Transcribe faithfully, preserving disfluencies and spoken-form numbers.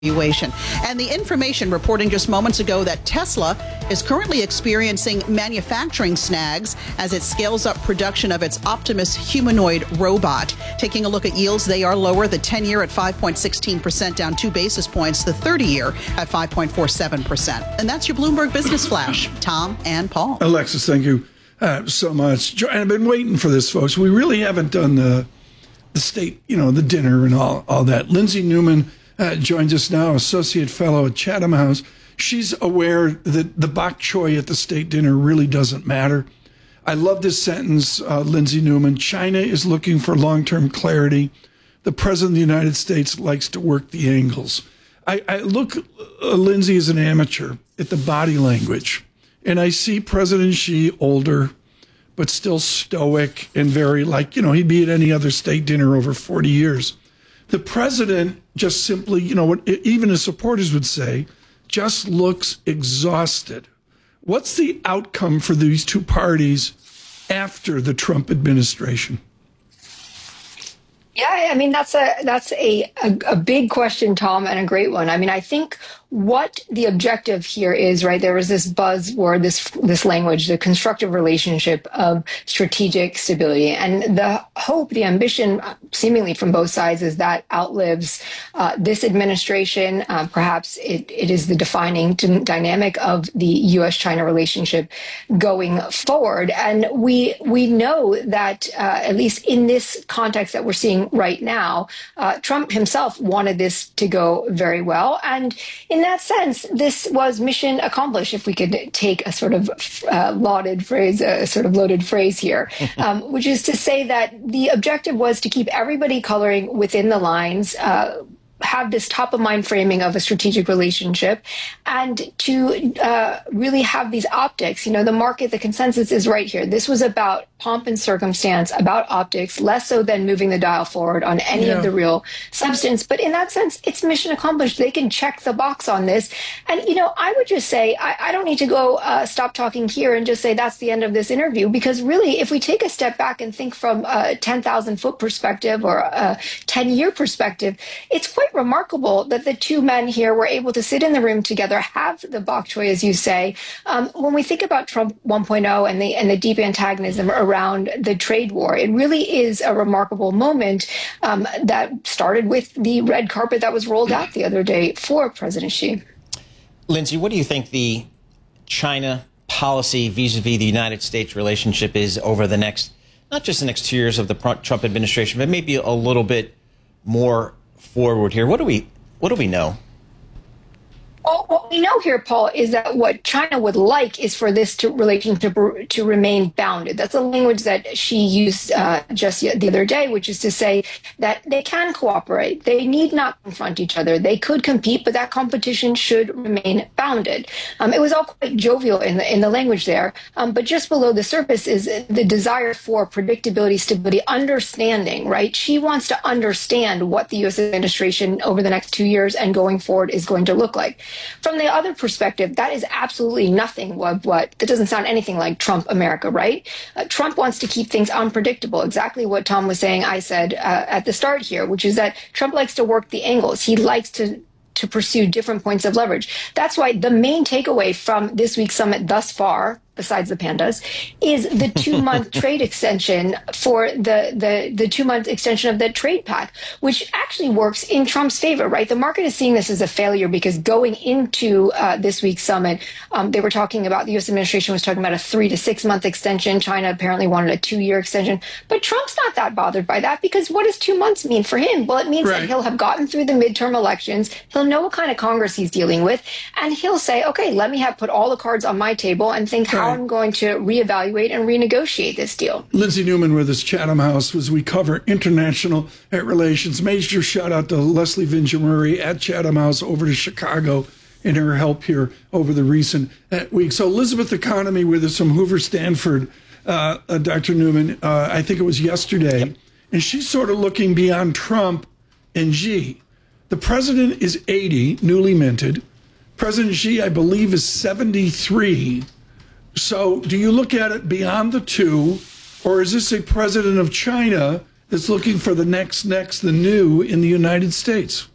evaluation. And the information reporting just moments ago that Tesla is currently experiencing manufacturing snags as it scales up production of its Optimus humanoid robot. Taking a look at yields, they are lower. The ten-year at five point one six percent, down two basis points. The thirty-year at five point four seven percent. And that's your Bloomberg Business Flash. Tom and Paul. Alexis, thank you uh, so much. And I've been waiting for this, folks. We really haven't done the the state, you know, the dinner and all, all that. Lindsay Newman Uh, joins us now, associate fellow at Chatham House. She's aware that the bok choy at the state dinner really doesn't matter. I love this sentence, uh, Lindsay Newman. China is looking for long-term clarity. The president of the United States likes to work the angles. I, I look, uh, Lindsay, as an amateur at the body language, and I see President Xi older, but still stoic and very like, you know, he'd be at any other state dinner over forty years. The president just simply, you know, what even his supporters would say, just looks exhausted. What's the outcome for these two parties after the Trump administration? Yeah, I mean, that's a that's a, a, a big question, Tom, and a great one. I mean, I think what the objective here is, right, there was this buzzword, this this language, the constructive relationship of strategic stability. And the hope, the ambition, seemingly from both sides, is that outlives uh, this administration. Uh, perhaps it, it is the defining dynamic of the U S China relationship going forward. And we we know that, uh, at least in this context that we're seeing right now, uh, Trump himself wanted this to go very well. And in that sense, this was mission accomplished, if we could take a sort of uh, lauded phrase, a sort of loaded phrase here, um, which is to say that the objective was to keep everybody coloring within the lines, uh, have this top of mind framing of a strategic relationship, and to uh, really have these optics. You know, the market, the consensus is right here. This was about pomp and circumstance, about optics, less so than moving the dial forward on any yeah. of the real substance. But in that sense, it's mission accomplished. They can check the box on this. And, you know, I would just say, I, I don't need to go uh, stop talking here and just say that's the end of this interview, because really, if we take a step back and think from a ten thousand foot perspective or a ten year perspective, it's quite remarkable that the two men here were able to sit in the room together, have the bok choy, as you say. Um, when we think about Trump one point oh and the and the deep antagonism around the trade war, it really is a remarkable moment um, that started with the red carpet that was rolled out the other day for President Xi. Lindsay, what do you think the China policy vis-a-vis the United States relationship is over the next, not just the next two years of the Trump administration, but maybe a little bit more forward here? What do we what do we know? Well, what we know here, Paul, is that what China would like is for this to, relationship to remain bounded. That's a language that she used uh, just the other day, which is to say that they can cooperate. They need not confront each other. They could compete, but that competition should remain bounded. Um, it was all quite jovial in the, in the language there, um, but just below the surface is the desire for predictability, stability, understanding, right? She wants to understand what the U S administration over the next two years and going forward is going to look like. From the other perspective, that is absolutely nothing what, what that doesn't sound anything like Trump America, right? Uh, Trump wants to keep things unpredictable. Exactly what Tom was saying, I said uh, at the start here, which is that Trump likes to work the angles. He likes to to pursue different points of leverage. That's why the main takeaway from this week's summit thus far, besides the pandas, is the two-month trade extension for the, the, the two-month extension of the trade pact, which actually works in Trump's favor, right? The market is seeing this as a failure because going into uh, this week's summit, um, they were talking about, the U S administration was talking about a three to six month extension. China apparently wanted a two-year extension. But Trump's not that bothered by that, because what does two months mean for him? Well, it means right. that he'll have gotten through the midterm elections. He'll know what kind of Congress he's dealing with. And he'll say, okay, let me have put all the cards on my table and think how I'm going to reevaluate and renegotiate this deal. Lindsay Newman with us, Chatham House, as we cover international relations. Major shout out to Leslie Vinjamuri at Chatham House over to Chicago and her help here over the recent week. So Elizabeth Economy with us from Hoover Stanford, uh, uh, Doctor Newman, uh, I think it was yesterday, yep. and she's sort of looking beyond Trump and Xi. The president is eighty, newly minted. President Xi, I believe, is seventy-three. So do you look at it beyond the two, or is this a president of China that's looking for the next, next, the new in the United States?